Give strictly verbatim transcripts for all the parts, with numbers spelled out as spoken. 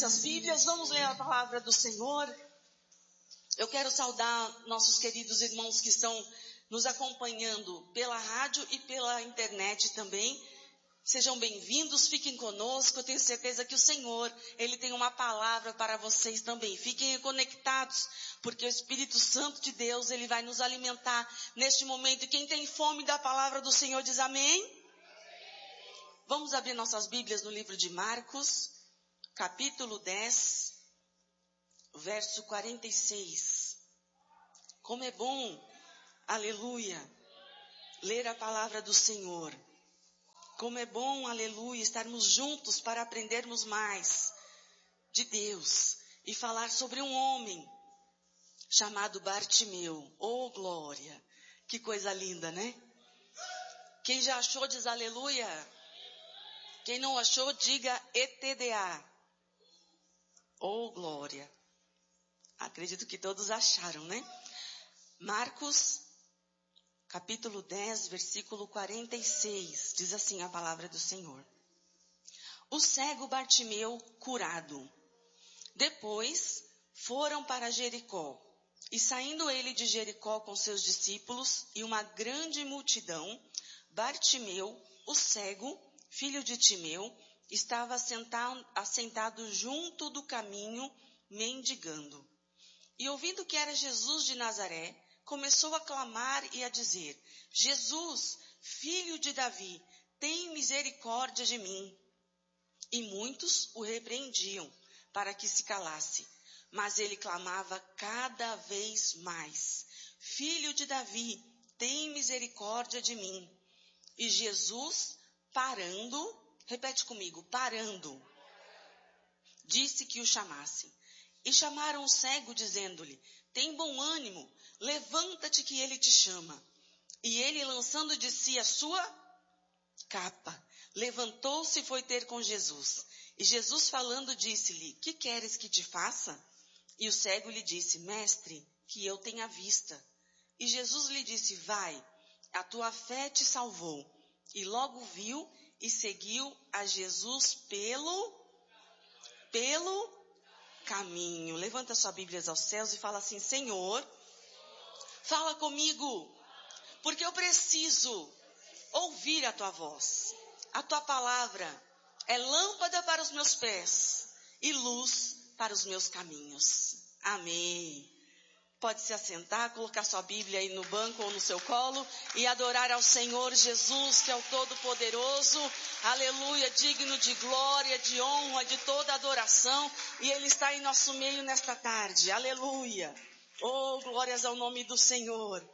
vossas Bíblias, vamos ler a palavra do Senhor. Eu quero saudar nossos queridos irmãos que estão nos acompanhando pela rádio e pela internet também. Sejam bem-vindos, fiquem conosco. Eu tenho certeza que o Senhor, Ele tem uma palavra para vocês também. Fiquem conectados, porque o Espírito Santo de Deus, Ele vai nos alimentar neste momento. E quem tem fome da palavra do Senhor diz amém. Vamos abrir nossas Bíblias no livro de Marcos, capítulo dez, verso quarenta e seis. Como é bom, aleluia, ler a palavra do Senhor. Como é bom, aleluia, estarmos juntos para aprendermos mais de Deus e falar sobre um homem chamado Bartimeu. Oh, glória! Que coisa linda, né? Quem já achou diz aleluia. Quem não achou, diga E T D A. Oh, glória! Acredito que todos acharam, né? Marcos, capítulo dez, versículo quarenta e seis. Diz assim a palavra do Senhor. O cego Bartimeu curado. Depois foram para Jericó. E saindo ele de Jericó com seus discípulos e uma grande multidão, Bartimeu, o cego, filho de Timeu, estava assentado, assentado junto do caminho, mendigando. E ouvindo que era Jesus de Nazaré, começou a clamar e a dizer: Jesus, filho de Davi, tem misericórdia de mim. E muitos o repreendiam para que se calasse. Mas ele clamava cada vez mais: Filho de Davi, tem misericórdia de mim. E Jesus, parando, repete comigo, parando, disse que o chamasse. E chamaram o cego, dizendo-lhe: tem bom ânimo, levanta-te que ele te chama. E ele, lançando de si a sua capa, levantou-se e foi ter com Jesus. E Jesus, falando, disse-lhe: que queres que te faça? E o cego lhe disse: mestre, que eu tenha vista. E Jesus lhe disse: vai, a tua fé te salvou. E logo viu e seguiu a Jesus pelo, pelo caminho. Levanta sua Bíblia aos céus e fala assim: Senhor, fala comigo, porque eu preciso ouvir a tua voz. A tua palavra é lâmpada para os meus pés e luz para os meus caminhos. Amém. Pode se assentar, colocar sua Bíblia aí no banco ou no seu colo e adorar ao Senhor Jesus, que é o Todo-Poderoso, aleluia, digno de glória, de honra, de toda adoração, e Ele está em nosso meio nesta tarde, aleluia. Oh, glórias ao nome do Senhor.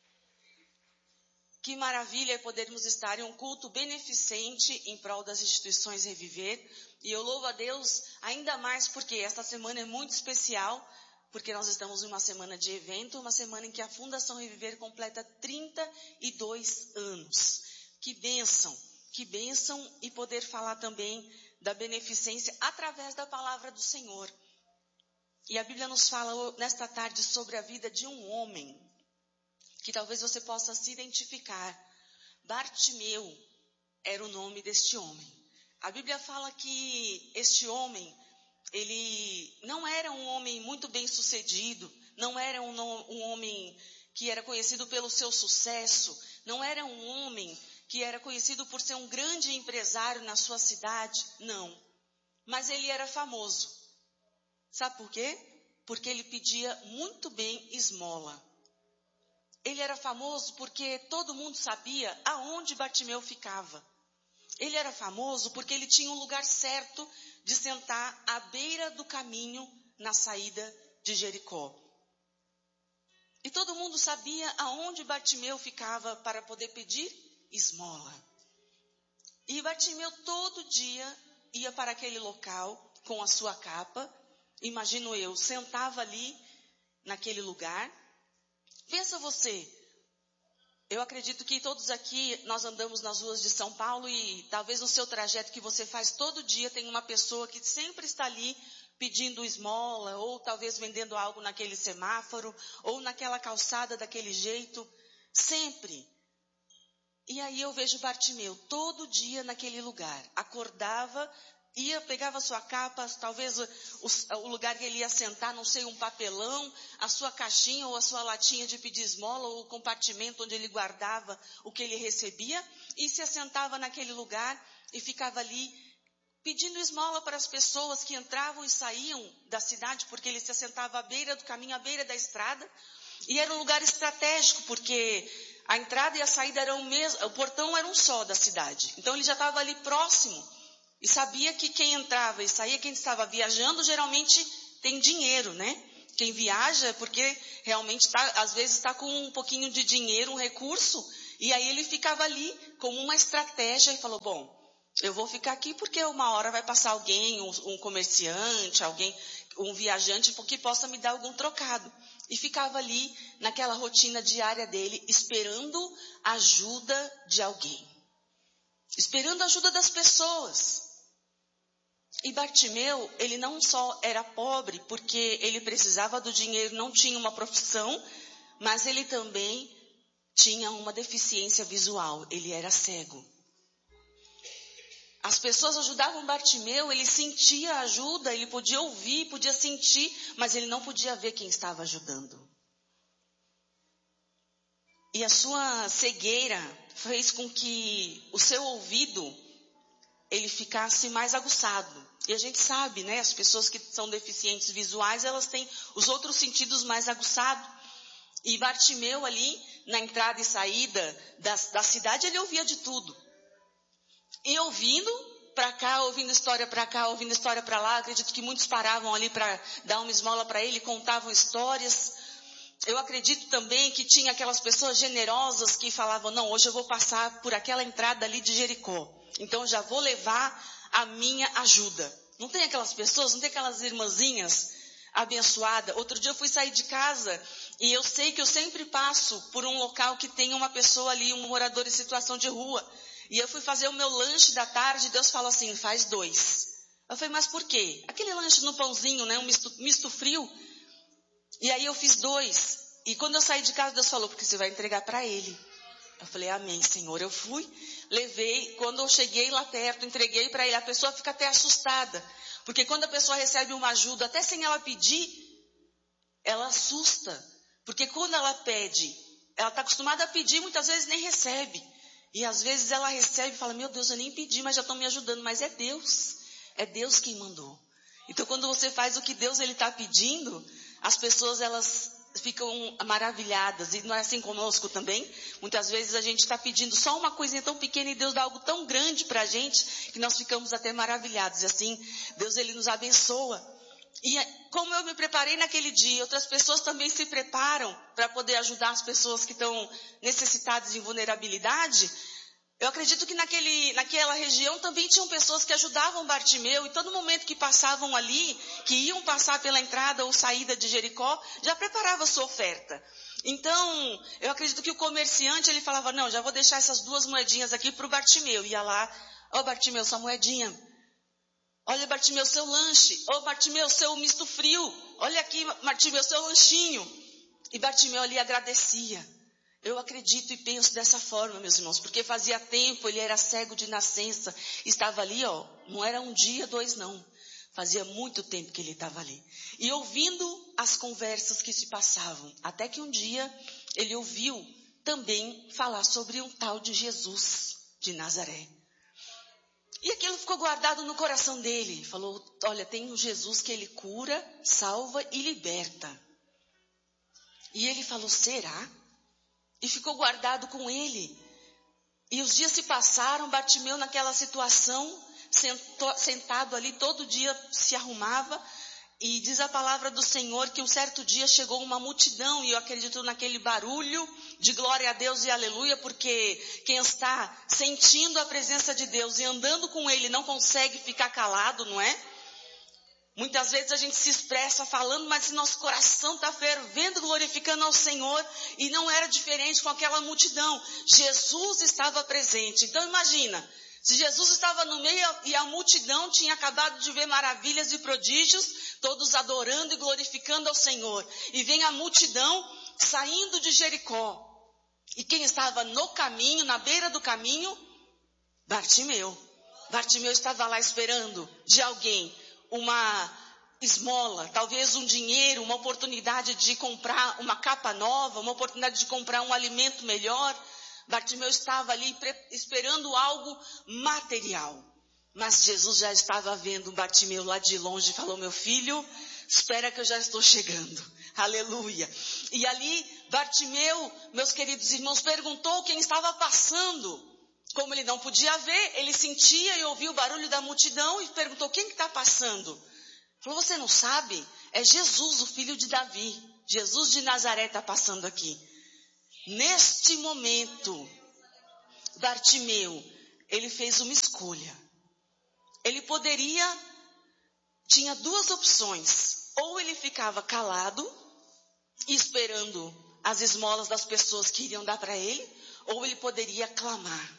Que maravilha é podermos estar em um culto beneficente em prol das instituições Reviver, e eu louvo a Deus ainda mais porque esta semana é muito especial, porque nós estamos em uma semana de evento, uma semana em que a Fundação Reviver completa trinta e dois anos. Que bênção, que bênção e poder falar também da beneficência através da palavra do Senhor. E a Bíblia nos fala nesta tarde sobre a vida de um homem, que talvez você possa se identificar. Bartimeu era o nome deste homem. A Bíblia fala que este homem, ele não era um homem muito bem sucedido, não era um, um homem que era conhecido pelo seu sucesso, não era um homem que era conhecido por ser um grande empresário na sua cidade, não. Mas ele era famoso. Sabe por quê? Porque ele pedia muito bem esmola. Ele era famoso porque todo mundo sabia aonde Bartimeu ficava. Ele era famoso porque ele tinha um lugar certo de sentar à beira do caminho na saída de Jericó. E todo mundo sabia aonde Bartimeu ficava para poder pedir esmola. E Bartimeu todo dia ia para aquele local com a sua capa, imagino eu, sentava ali naquele lugar. Pensa você, eu acredito que todos aqui, nós andamos nas ruas de São Paulo e talvez no seu trajeto que você faz todo dia tem uma pessoa que sempre está ali pedindo esmola, ou talvez vendendo algo naquele semáforo, ou naquela calçada daquele jeito, sempre. E aí eu vejo Bartimeu todo dia naquele lugar, acordava ia, pegava a sua capa, talvez o, o, o lugar que ele ia sentar, não sei, um papelão, a sua caixinha ou a sua latinha de pedir esmola, ou o compartimento onde ele guardava o que ele recebia, e se assentava naquele lugar e ficava ali pedindo esmola para as pessoas que entravam e saíam da cidade, porque ele se assentava à beira do caminho, à beira da estrada, e era um lugar estratégico, porque a entrada e a saída eram o mesmo, o portão era um só da cidade, então ele já estava ali próximo, e sabia que quem entrava e saía, quem estava viajando, geralmente tem dinheiro, né? Quem viaja é porque realmente tá, às vezes está com um pouquinho de dinheiro, um recurso, e aí ele ficava ali como uma estratégia e falou, bom, eu vou ficar aqui porque uma hora vai passar alguém, um, um comerciante, alguém, um viajante, que possa me dar algum trocado. E ficava ali naquela rotina diária dele, esperando a ajuda de alguém. Esperando a ajuda das pessoas. E Bartimeu, ele não só era pobre, porque ele precisava do dinheiro, não tinha uma profissão, mas ele também tinha uma deficiência visual, ele era cego. As pessoas ajudavam Bartimeu, ele sentia a ajuda, ele podia ouvir, podia sentir, mas ele não podia ver quem estava ajudando. E a sua cegueira fez com que o seu ouvido, ele ficasse mais aguçado. E a gente sabe, né, as pessoas que são deficientes visuais, elas têm os outros sentidos mais aguçados. E Bartimeu ali, na entrada e saída da, da cidade, ele ouvia de tudo. E ouvindo para cá, ouvindo história para cá, ouvindo história para lá, acredito que muitos paravam ali para dar uma esmola para ele, contavam histórias. Eu acredito também que tinha aquelas pessoas generosas que falavam, não, hoje eu vou passar por aquela entrada ali de Jericó, então já vou levar a minha ajuda. Não tem aquelas pessoas, não tem aquelas irmãzinhas abençoadas. Outro dia eu fui sair de casa e eu sei que eu sempre passo por um local que tem uma pessoa ali, um morador em situação de rua. E eu fui fazer o meu lanche da tarde e Deus falou assim, faz dois. Eu falei, mas por quê? Aquele lanche no pãozinho, né, um misto, misto frio. E aí eu fiz dois. E quando eu saí de casa, Deus falou, porque você vai entregar para ele. Eu falei, amém, Senhor. Eu fui, levei, quando eu cheguei lá perto, entreguei para ele. A pessoa fica até assustada. Porque quando a pessoa recebe uma ajuda, até sem ela pedir, ela assusta. Porque quando ela pede, ela está acostumada a pedir, muitas vezes nem recebe. E às vezes ela recebe e fala, meu Deus, eu nem pedi, mas já estão me ajudando. Mas é Deus, é Deus quem mandou. Então quando você faz o que Deus ele está pedindo, as pessoas elas ficam maravilhadas. E não é assim conosco também? Muitas vezes a gente está pedindo só uma coisinha tão pequena e Deus dá algo tão grande para a gente que nós ficamos até maravilhados. E assim Deus ele nos abençoa. E como eu me preparei naquele dia, outras pessoas também se preparam para poder ajudar as pessoas que estão necessitadas em vulnerabilidade. Eu acredito que naquele, naquela região também tinham pessoas que ajudavam Bartimeu, e todo momento que passavam ali, que iam passar pela entrada ou saída de Jericó, já preparava a sua oferta. Então, eu acredito que o comerciante, ele falava, não, já vou deixar essas duas moedinhas aqui para o Bartimeu. Ia lá, ó oh, Bartimeu, sua moedinha. Olha, Bartimeu, seu lanche. Ô, oh, Bartimeu, seu misto frio. Olha aqui, Bartimeu, seu lanchinho. E Bartimeu ali agradecia. Eu acredito e penso dessa forma, meus irmãos, porque fazia tempo, ele era cego de nascença. Estava ali, ó, não era um dia, dois, não. Fazia muito tempo que ele estava ali. E ouvindo as conversas que se passavam. Até que um dia ele ouviu também falar sobre um tal de Jesus de Nazaré. E aquilo ficou guardado no coração dele. Falou, olha, tem um Jesus que ele cura, salva e liberta. E ele falou, será? E ficou guardado com ele. E os dias se passaram, Bartimeu naquela situação, sentou, sentado ali, todo dia se arrumava. E diz a palavra do Senhor que um certo dia chegou uma multidão, e eu acredito naquele barulho de glória a Deus e aleluia, porque quem está sentindo a presença de Deus e andando com Ele não consegue ficar calado, não é? Muitas vezes a gente se expressa falando, mas nosso coração está fervendo, glorificando ao Senhor, e não era diferente com aquela multidão. Jesus estava presente. Então imagina, se Jesus estava no meio e a multidão tinha acabado de ver maravilhas e prodígios, todos adorando e glorificando ao Senhor. E vem a multidão saindo de Jericó. E quem estava no caminho, na beira do caminho? Bartimeu. Bartimeu estava lá esperando de alguém uma esmola, talvez um dinheiro, uma oportunidade de comprar uma capa nova, uma oportunidade de comprar um alimento melhor. Bartimeu estava ali esperando algo material. Mas Jesus já estava vendo Bartimeu lá de longe e falou: meu filho, espera que eu já estou chegando. Aleluia. E ali Bartimeu, meus queridos irmãos, perguntou quem estava passando. Como ele não podia ver, ele sentia e ouvia o barulho da multidão e perguntou: quem está passando? Falou: você não sabe? É Jesus, o filho de Davi. Jesus de Nazaré está passando aqui. Neste momento, Bartimeu, ele fez uma escolha. Ele poderia, tinha duas opções. Ou ele ficava calado, esperando as esmolas das pessoas que iriam dar para ele, ou ele poderia clamar.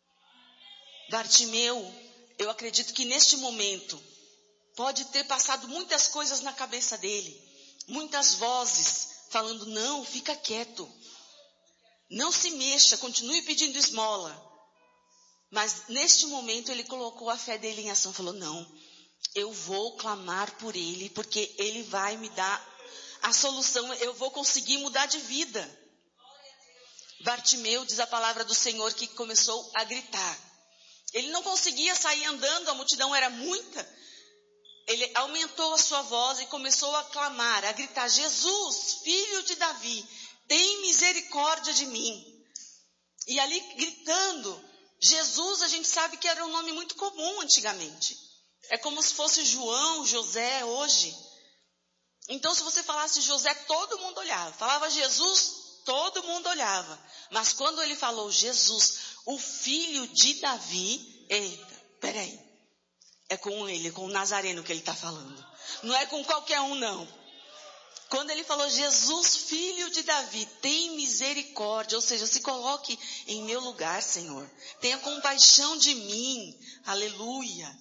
Bartimeu, eu acredito que neste momento, pode ter passado muitas coisas na cabeça dele. Muitas vozes falando: não, fica quieto. Não se mexa, continue pedindo esmola. Mas neste momento ele colocou a fé dele em ação. Falou: não, eu vou clamar por ele, porque ele vai me dar a solução. Eu vou conseguir mudar de vida. Bartimeu, diz a palavra do Senhor, que começou a gritar. Ele não conseguia sair andando, a multidão era muita. Ele aumentou a sua voz e começou a clamar, a gritar: Jesus, filho de Davi, tem misericórdia de mim. E ali gritando, Jesus, a gente sabe que era um nome muito comum antigamente. É como se fosse João, José hoje. Então se você falasse José, todo mundo olhava. Falava Jesus, todo mundo olhava. Mas quando ele falou Jesus, o filho de Davi, eita, peraí. É com ele, com o Nazareno que ele está falando. Não é com qualquer um, não. Quando ele falou: Jesus, filho de Davi, tem misericórdia. Ou seja, se coloque em meu lugar, Senhor. Tenha compaixão de mim. Aleluia.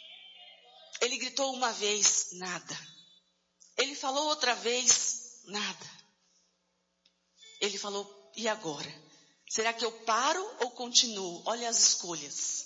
Ele gritou uma vez, nada. Ele falou outra vez, nada. Ele falou: e agora? Será que eu paro ou continuo? Olha as escolhas.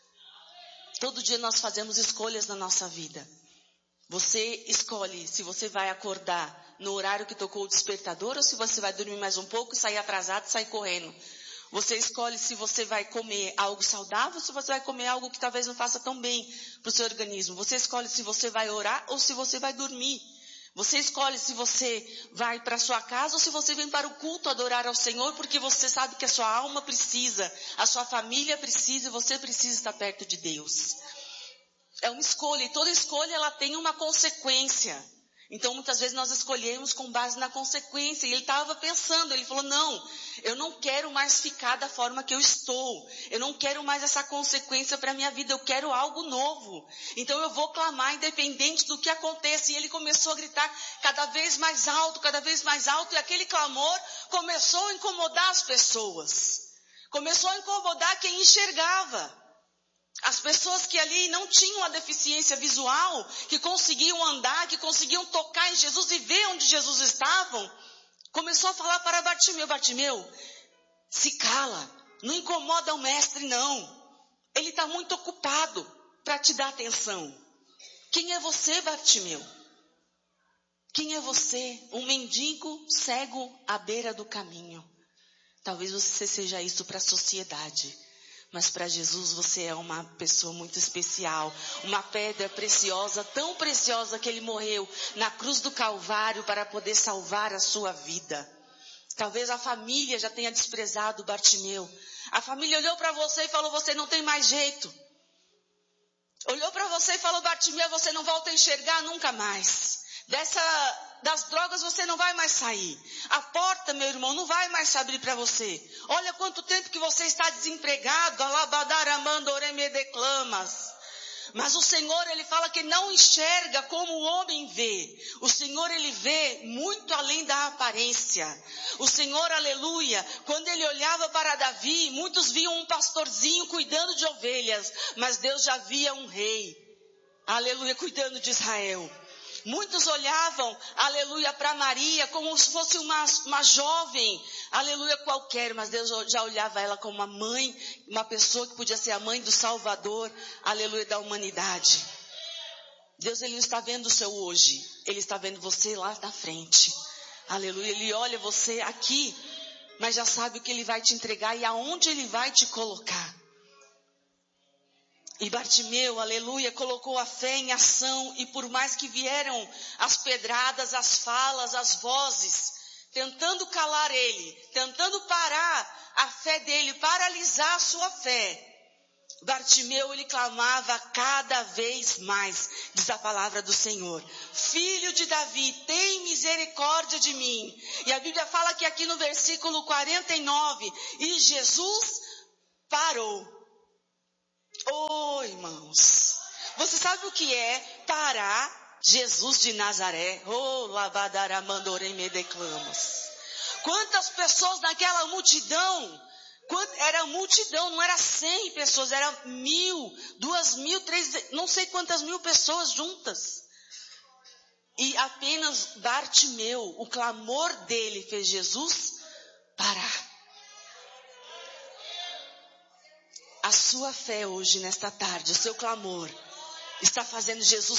Todo dia nós fazemos escolhas na nossa vida. Você escolhe se você vai acordar no horário que tocou o despertador ou se você vai dormir mais um pouco e sair atrasado e sair correndo. Você escolhe se você vai comer algo saudável ou se você vai comer algo que talvez não faça tão bem para o seu organismo. Você escolhe se você vai orar ou se você vai dormir. Você escolhe se você vai para a sua casa ou se você vem para o culto adorar ao Senhor, porque você sabe que a sua alma precisa, a sua família precisa e você precisa estar perto de Deus. É uma escolha e toda escolha ela tem uma consequência. Então muitas vezes nós escolhemos com base na consequência. E ele estava pensando, ele falou: não, eu não quero mais ficar da forma que eu estou. Eu não quero mais essa consequência para a minha vida, eu quero algo novo. Então eu vou clamar independente do que aconteça. E ele começou a gritar cada vez mais alto, cada vez mais alto. E aquele clamor começou a incomodar as pessoas. Começou a incomodar quem enxergava. As pessoas que ali não tinham a deficiência visual, que conseguiam andar, que conseguiam tocar em Jesus e ver onde Jesus estava, começou a falar para Bartimeu: Bartimeu, se cala, não incomoda o mestre não. Ele está muito ocupado para te dar atenção. Quem é você, Bartimeu? Quem é você? Um mendigo cego à beira do caminho. Talvez você seja isso para a sociedade. Mas para Jesus você é uma pessoa muito especial, uma pedra preciosa, tão preciosa que ele morreu na cruz do Calvário para poder salvar a sua vida. Talvez a família já tenha desprezado Bartimeu. A família olhou para você e falou: você não tem mais jeito. Olhou para você e falou: Bartimeu, você não volta a enxergar nunca mais. Dessa, das drogas você não vai mais sair. A porta, meu irmão, não vai mais se abrir para você. Olha quanto tempo que você está desempregado. Mas o Senhor, Ele fala que não enxerga como o homem vê. O Senhor, Ele vê muito além da aparência. O Senhor, aleluia, quando Ele olhava para Davi, muitos viam um pastorzinho cuidando de ovelhas. Mas Deus já via um rei, aleluia, cuidando de Israel. Muitos olhavam, aleluia, para Maria como se fosse uma, uma jovem, aleluia, qualquer, mas Deus já olhava ela como uma mãe, uma pessoa que podia ser a mãe do Salvador, aleluia, da humanidade. Deus, Ele não está vendo o seu hoje, Ele está vendo você lá na frente, aleluia. Ele olha você aqui, mas já sabe o que Ele vai te entregar e aonde Ele vai te colocar. E Bartimeu, aleluia, colocou a fé em ação, e por mais que vieram as pedradas, as falas, as vozes, tentando calar ele, tentando parar a fé dele, paralisar a sua fé, Bartimeu, ele clamava cada vez mais, diz a palavra do Senhor: Filho de Davi, tem misericórdia de mim. E a Bíblia fala que aqui no versículo quarenta e nove, e Jesus parou. Oh, irmãos, você sabe o que é parar Jesus de Nazaré? Oh, lavadaramandorem me declamas. Quantas pessoas naquela multidão? Era multidão, não era cem pessoas, era mil, duas mil, três, não sei quantas mil pessoas juntas. E apenas Bartimeu, o clamor dele fez Jesus parar. A sua fé hoje, nesta tarde, o seu clamor, está fazendo Jesus